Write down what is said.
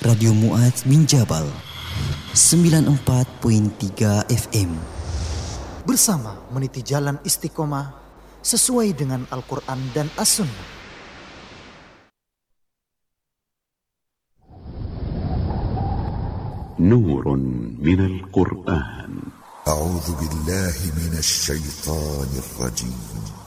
Radio Mu'adz bin Jabal 94.3 FM. Bersama meniti jalan istiqomah sesuai dengan Al-Quran dan As-Sunnah. Nurun minal Qur'an. A'udzu billahi minasy syaithanir rajim.